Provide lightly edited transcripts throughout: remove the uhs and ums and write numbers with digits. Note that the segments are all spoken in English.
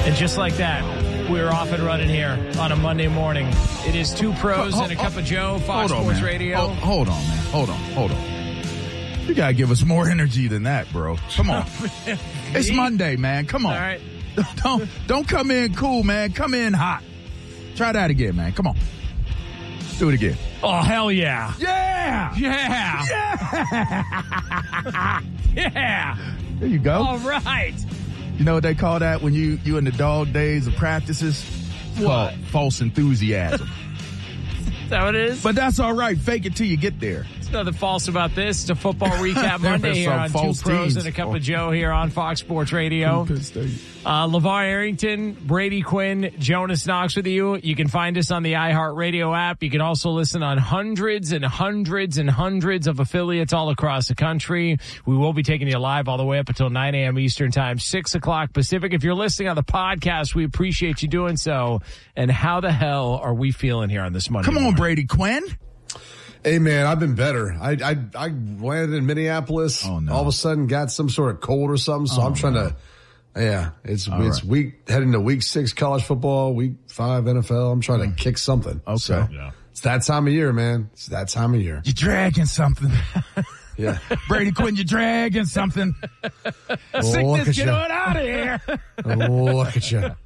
And just like that, we're off and running here on a Monday morning. It is two pros and a cup of Joe, Fox Sports Radio. Hold on, man. Hold on. You got to give us more energy than that, bro. Come on. It's Monday, man. Come on. All right. Don't come in cool, man. Come in hot. Try that again, man. Come on. Do it again. Oh, hell yeah. Yeah. Yeah. Yeah. Yeah. There you go. All right. You know what they call that when you in the dog days of practices? What? Called false enthusiasm. Is that what it is? But that's all right. Fake it till you get there. There's nothing false about this. It's a football recap Monday here on Two Pros and a Cup of Joe here on Fox Sports Radio. LeVar Arrington, Brady Quinn, Jonas Knox with you. You can find us on the iHeartRadio app. You can also listen on hundreds and hundreds and hundreds of affiliates all across the country. We will be taking you live all the way up until 9 a.m. Eastern Time, 6 o'clock Pacific. If you're listening on the podcast, we appreciate you doing so. And how the hell are we feeling here on this Monday morning? Come on, Brady Quinn. Hey, man, I've been better. I landed in Minneapolis. Oh, no. All of a sudden got some sort of cold or something. So I'm trying to, it's heading to week 6 college football, week 5 NFL. I'm trying to kick something. Okay. So it's that time of year, man. It's that time of year. You're dragging something. Yeah. Brady Quinn, you're dragging something. Sickness, get on out of here. Look at you.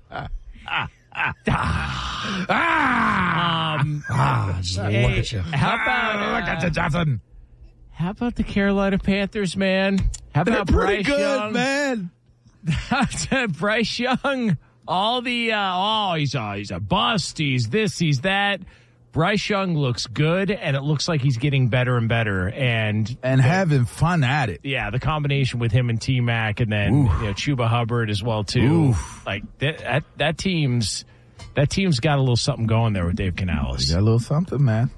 Just look at you. How about look at you, Johnson? How about the Carolina Panthers, man? How They're about pretty Bryce good, Young? man. Bryce Young, all the he's a bust. He's this, he's that. Bryce Young looks good, and it looks like he's getting better and better, and having fun at it. Yeah, the combination with him and T-Mac, and then Chuba Hubbard as well too. Like that team's got a little something going there with Dave Canales. They got a little something, man.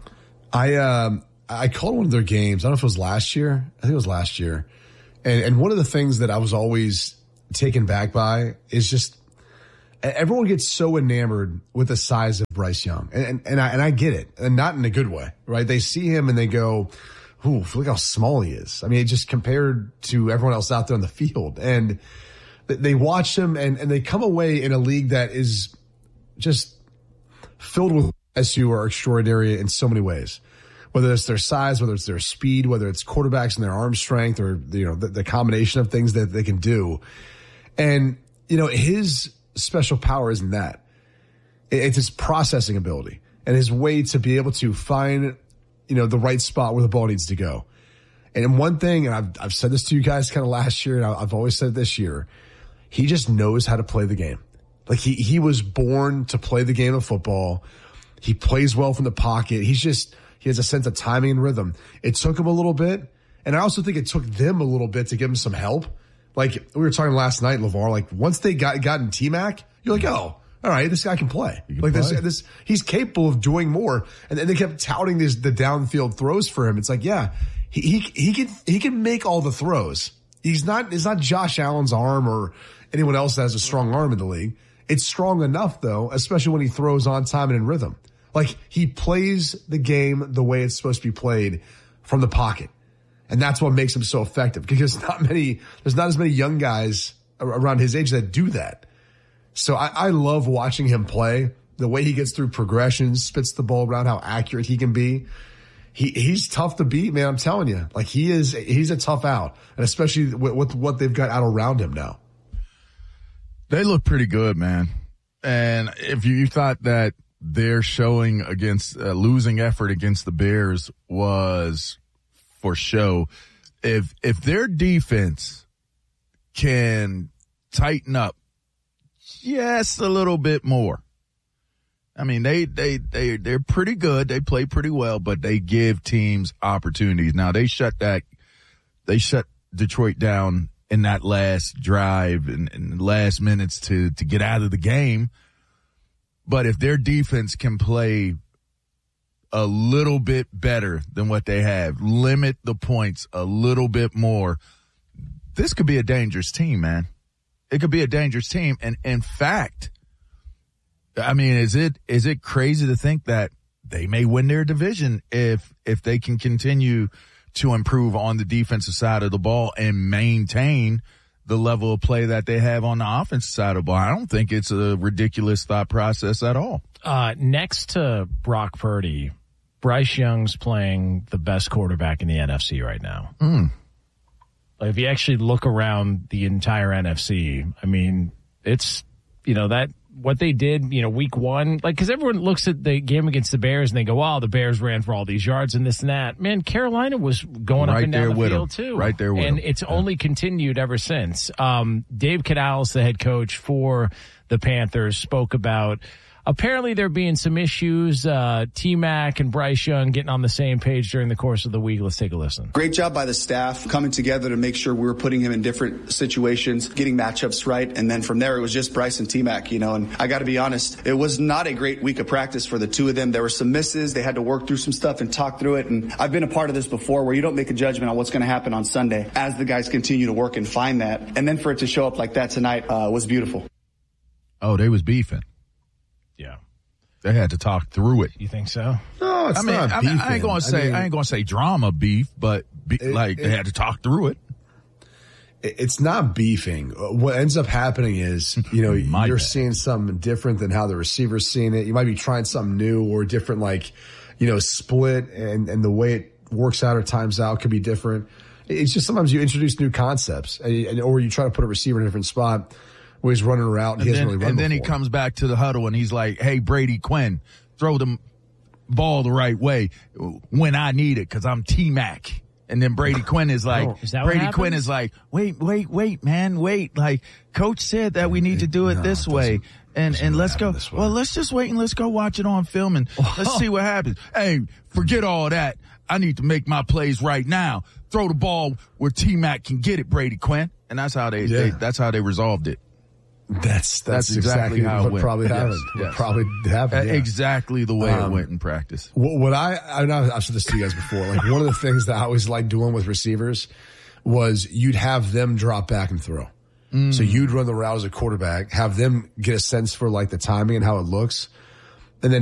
I called one of their games. I don't know if it was last year. I think it was last year. And one of the things that I was always taken back by is just everyone gets so enamored with the size of Bryce Young. And I get it. And not in a good way, right? They see him and they go, ooh, look how small he is. I mean, just compared to everyone else out there on the field. And they watch him and they come away in a league that is just filled with guys who are extraordinary in so many ways. Whether it's their size, whether it's their speed, whether it's quarterbacks and their arm strength, or the combination of things that they can do. And his special power isn't that. It's his processing ability and his way to be able to find the right spot where the ball needs to go. And one thing, and I've said this to you guys kind of last year, and I've always said it this year, he just knows how to play the game. Like he was born to play the game of football. He plays well from the pocket. He has a sense of timing and rhythm. It took him a little bit. And I also think it took them a little bit to give him some help. Like we were talking last night, LeVar, like once they got in T-Mac, you're like, oh, all right, this guy can play. This, he's capable of doing more. And then they kept touting the downfield throws for him. It's like, yeah, he can make all the throws. It's not Josh Allen's arm or anyone else that has a strong arm in the league. It's strong enough though, especially when he throws on time and in rhythm. Like he plays the game the way it's supposed to be played from the pocket. And that's what makes him so effective because there's not as many young guys around his age that do that. So I love watching him play, the way he gets through progressions, spits the ball around, how accurate he can be. He's tough to beat, man. I'm telling you, like he's a tough out, and especially with what they've got out around him now. They look pretty good, man. And if you thought that their showing against losing effort against the Bears was for show, if their defense can tighten up just a little bit more, I mean they're pretty good. They play pretty well, but they give teams opportunities. Now they shut Detroit down in that last drive and the last minutes to get out of the game. But if their defense can play a little bit better than what they have, limit the points a little bit more, this could be a dangerous team, man. It could be a dangerous team. And in fact, I mean, is it crazy to think that they may win their division if they can continue to improve on the defensive side of the ball and maintain the level of play that they have on the offensive side of the ball. I don't think it's a ridiculous thought process at all. Next to Brock Purdy, Bryce Young's playing the best quarterback in the NFC right now. If you actually look around the entire NFC, I mean, it's, that what they did, week one, because everyone looks at the game against the Bears and they go, wow, the Bears ran for all these yards and this and that. Man, Carolina was going up and down the field too. Right there with them. And it's only continued ever since. Dave Canales, the head coach for the Panthers, spoke about apparently there being some issues, T-Mac and Bryce Young getting on the same page during the course of the week. Let's take a listen. Great job by the staff coming together to make sure we were putting him in different situations, getting matchups right. And then from there, it was just Bryce and T-Mac, and I got to be honest, it was not a great week of practice for the two of them. There were some misses. They had to work through some stuff and talk through it. And I've been a part of this before where you don't make a judgment on what's going to happen on Sunday as the guys continue to work and find that. And then for it to show up like that tonight was beautiful. Oh, they was beefing. Yeah. They had to talk through it. You think so? No, it's not beefing. I ain't gonna say drama beef, but they had to talk through it. It's not beefing. What ends up happening is, you're seeing something different than how the receiver's seeing it. You might be trying something new or different, split and the way it works out or times out could be different. It's just sometimes you introduce new concepts or you try to put a receiver in a different spot. Where he's running around and he hasn't really run before. He comes back to the huddle and he's like, hey, Brady Quinn, throw the ball the right way when I need it because I'm T-Mac. And then Brady Quinn is like, wait, man, wait. Like, coach said that we need to do it this way. And let's go. Well, let's just wait and let's go watch it on film and let's see what happens. Hey, forget all that. I need to make my plays right now. Throw the ball where T-Mac can get it, Brady Quinn. And that's how that's how they resolved it. That's exactly how it went. Probably happened. Yes. Probably happened. Yeah. Exactly the way it went in practice. What I've said this to you guys before. One of the things that I always liked doing with receivers was you'd have them drop back and throw. So you'd run the route as a quarterback, have them get a sense for the timing and how it looks.